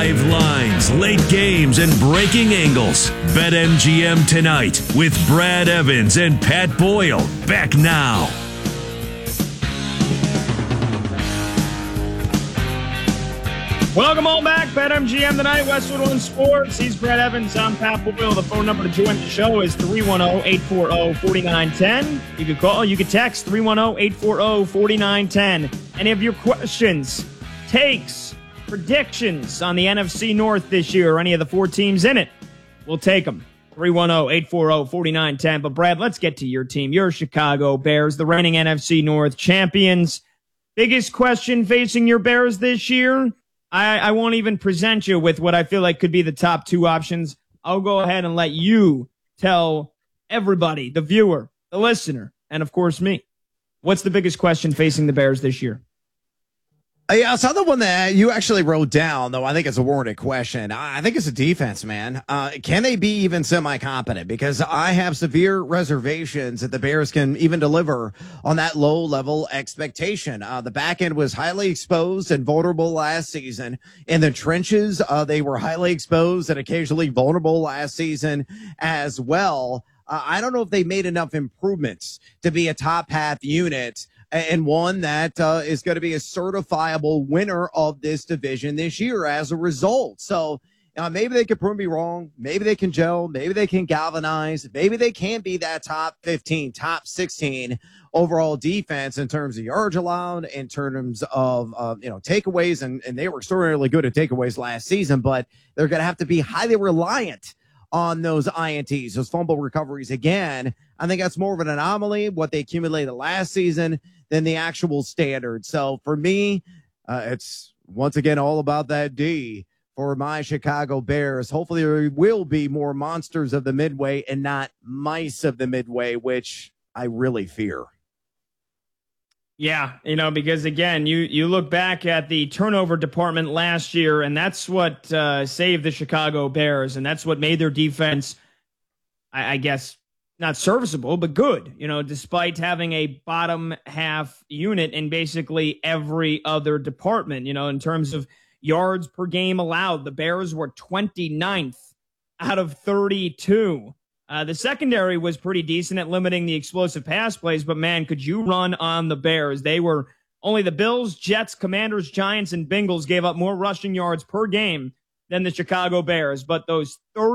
Live lines, late games, and breaking angles. BetMGM tonight with Brad Evans and Pat Boyle. Back now. Welcome all back. BetMGM tonight, Westwood One Sports. He's Brad Evans. I'm Pat Boyle. The phone number to join the show is 310-840-4910. You can call, you can text 310-840-4910. Any of your questions, takes, predictions on the NFC North this year or any of the four teams in it, we'll take them. 310-840-4910. But Brad, let's get to your team. Your Chicago Bears, the reigning NFC North champions. Biggest question facing your Bears this year? I won't even present you with what I feel like could be the top two options. I'll go ahead and let you tell everybody, the viewer, the listener, and of course me, what's the biggest question facing the Bears this year? Yeah, I saw the one that you actually wrote down, though I think it's a warranted question. I think it's a defense, man. Can they be even semi-competent? Because I have severe reservations that the Bears can even deliver on that low-level expectation. The back end was highly exposed and vulnerable last season. In the trenches, they were highly exposed and occasionally vulnerable last season as well. I don't know if they made enough improvements to be a top-half unit and one that is going to be a certifiable winner of this division this year as a result. So maybe they can prove me wrong. Maybe they can gel. Maybe they can galvanize. Maybe they can be that top 15, top 16 overall defense in terms of yards allowed, in terms of takeaways. And they were extraordinarily good at takeaways last season, but they're going to have to be highly reliant on those INTs, those fumble recoveries again. I think that's more of an anomaly, what they accumulated last season, than the actual standard. So for me, it's once again all about that D for my Chicago Bears. Hopefully there will be more monsters of the midway and not mice of the midway, which I really fear. Yeah, because again, you look back at the turnover department last year, and that's what saved the Chicago Bears, and that's what made their defense, I guess, not serviceable, but good, despite having a bottom half unit in basically every other department, in terms of yards per game allowed. The Bears were 29th out of 32. The secondary was pretty decent at limiting the explosive pass plays, but man, could you run on the Bears? They were only the Bills, Jets, Commanders, Giants, and Bengals gave up more rushing yards per game than the Chicago Bears. But those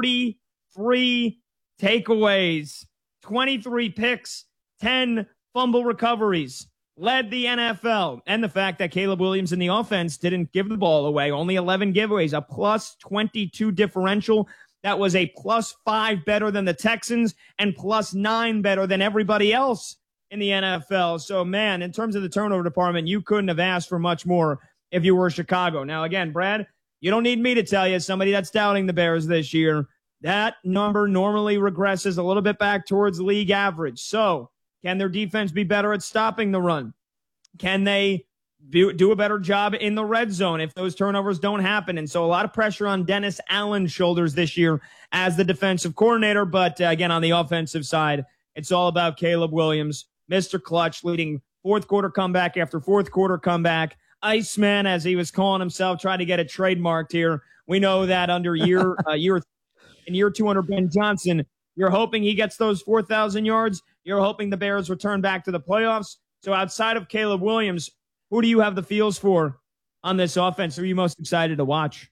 33 takeaways, 23 picks, 10 fumble recoveries led the NFL. And the fact that Caleb Williams in the offense didn't give the ball away, only 11 giveaways, a plus 22 differential. That was a plus 5 better than the Texans and plus 9 better than everybody else in the NFL. So, man, in terms of the turnover department, you couldn't have asked for much more if you were Chicago. Now, again, Brad, you don't need me to tell you, somebody that's doubting the Bears this year, that number normally regresses a little bit back towards league average. So, can their defense be better at stopping the run? Can they do a better job in the red zone if those turnovers don't happen? And so a lot of pressure on Dennis Allen's shoulders this year as the defensive coordinator. But again, on the offensive side, it's all about Caleb Williams, Mr. Clutch, leading fourth quarter comeback after fourth quarter comeback. Iceman, as he was calling himself, trying to get it trademarked here. We know that under year 200, Ben Johnson, you're hoping he gets those 4,000 yards. You're hoping the Bears return back to the playoffs. So outside of Caleb Williams, who do you have the feels for on this offense? Who are you most excited to watch?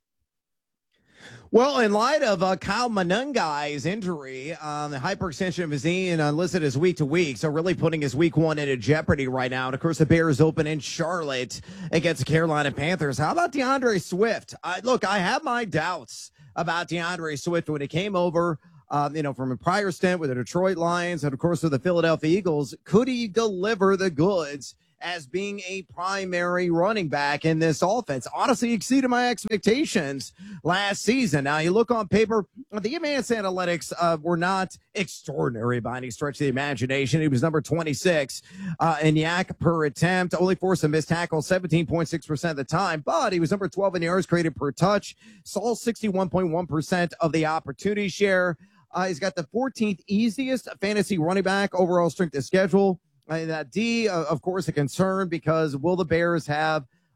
Well, in light of Kyle Monungai's injury, the hyperextension of his knee and listed as week to week, so really putting his week one into jeopardy right now. And, of course, the Bears open in Charlotte against the Carolina Panthers. How about DeAndre Swift? Look, I have my doubts about DeAndre Swift when he came over, from a prior stint with the Detroit Lions and, of course, with the Philadelphia Eagles. Could he deliver the goods as being a primary running back in this offense? Honestly, exceeded my expectations last season. Now, you look on paper, the advanced analytics were not extraordinary by any stretch of the imagination. He was number 26 in yak per attempt, only forced a missed tackle 17.6% of the time, but he was number 12 in yards created per touch, saw 61.1% of the opportunity share. He's got the 14th easiest fantasy running back overall strength of schedule. That D, of course, a concern because will the Bears have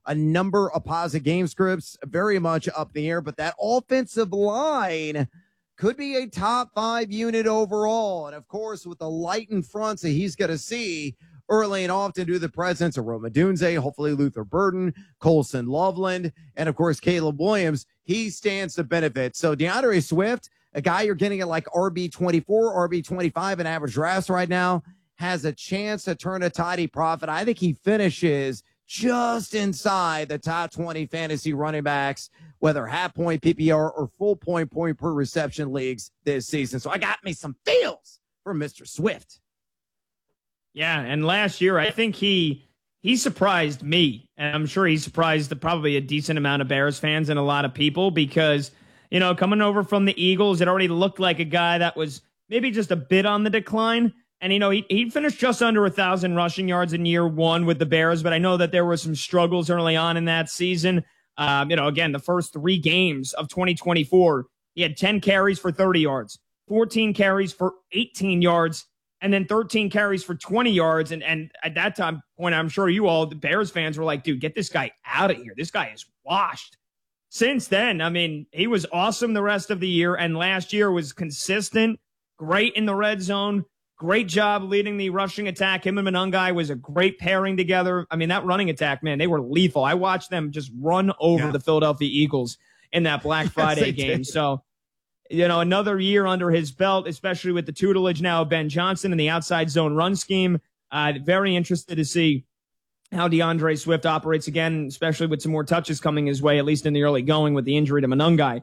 a number of positive game scripts, very much up in the air, but that offensive line could be a top 5 unit overall. And of course, with the light in front that he's going to see early and often due to the presence of Rome Odunze, hopefully Luther Burden, Colson Loveland, and of course, Caleb Williams, he stands to benefit. So DeAndre Swift, a guy you're getting at like RB24, RB25 in average drafts right now, has a chance to turn a tidy profit. I think he finishes just inside the top 20 fantasy running backs, whether half point PPR or full point per reception leagues this season. So I got me some feels for Mr. Swift. Yeah, and last year I think he surprised me, and I'm sure he surprised probably a decent amount of Bears fans and a lot of people because, you know, coming over from the Eagles, it already looked like a guy that was maybe just a bit on the decline. And, you know, he finished just under 1,000 rushing yards in year one with the Bears, but I know that there were some struggles early on in that season. You know, again, the first 3 games of 2024, he had 10 carries for 30 yards, 14 carries for 18 yards, and then 13 carries for 20 yards. And at that time point, I'm sure you all, the Bears fans, were like, dude, get this guy out of here. This guy is washed. Since then, I mean, he was awesome the rest of the year, and last year was consistent, great in the red zone. Great job leading the rushing attack. Him and Monangai was a great pairing together. I mean, that running attack, man, they were lethal. I watched them just run over the Philadelphia Eagles in that Black Friday game. So, you know, another year under his belt, especially with the tutelage now of Ben Johnson and the outside zone run scheme. Very interested to see how DeAndre Swift operates again, especially with some more touches coming his way, at least in the early going with the injury to Monangai.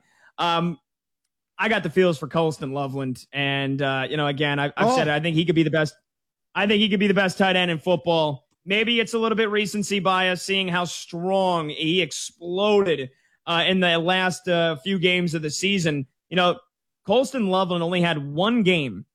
I got the feels for Colston Loveland, and you know, again, I've said it. I think he could be the best. I think he could be the best tight end in football. Maybe it's a little bit recency bias, seeing how strong he exploded in the last few games of the season. You know, Colston Loveland only had one game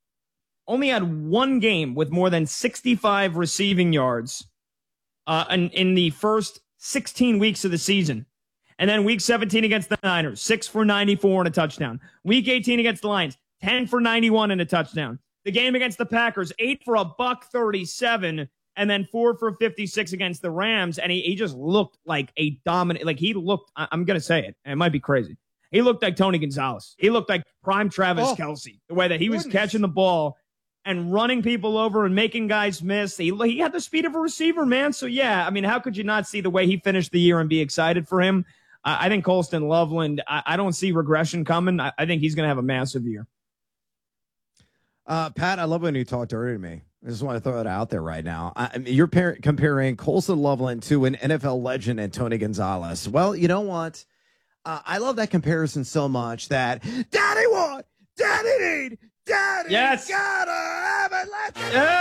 with more than 65 receiving yards in the first 16 weeks of the season. And then week 17 against the Niners, 6 for 94 and a touchdown. Week 18 against the Lions, 10 for 91 and a touchdown. The game against the Packers, 8 for $137, and then 4 for 56 against the Rams. And he just looked like a dominant, like he looked, I'm going to say it, and it might be crazy. He looked like Tony Gonzalez. He looked like prime Travis Kelce, the way that he was catching the ball and running people over and making guys miss. He had the speed of a receiver, man. So, yeah, I mean, how could you not see the way he finished the year and be excited for him? I think Colston Loveland, I don't see regression coming. I think he's going to have a massive year. Pat, I love when you talk dirty to me. I just want to throw it out there right now. You're comparing Colston Loveland to an NFL legend and Tony Gonzalez. Well, you know what? I love that comparison so much that Daddy want, Daddy need, Daddy gotta have it.